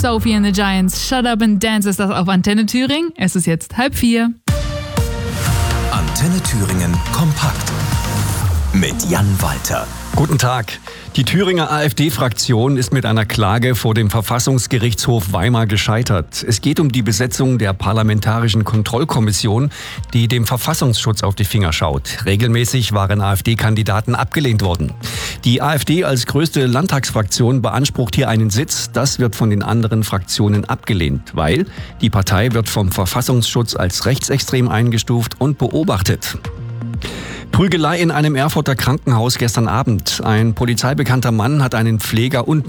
Sophie and the Giants, Shut Up and Dance ist das auf Antenne Thüringen. Es ist jetzt 3:30. Antenne Thüringen kompakt mit Jan Walter. Guten Tag. Die Thüringer AfD-Fraktion ist mit einer Klage vor dem Verfassungsgerichtshof Weimar gescheitert. Es geht um die Besetzung der Parlamentarischen Kontrollkommission, die dem Verfassungsschutz auf die Finger schaut. Regelmäßig waren AfD-Kandidaten abgelehnt worden. Die AfD als größte Landtagsfraktion beansprucht hier einen Sitz. Das wird von den anderen Fraktionen abgelehnt, weil die Partei wird vom Verfassungsschutz als rechtsextrem eingestuft und beobachtet. Prügelei in einem Erfurter Krankenhaus gestern Abend. Ein polizeibekannter Mann hat einen Pfleger und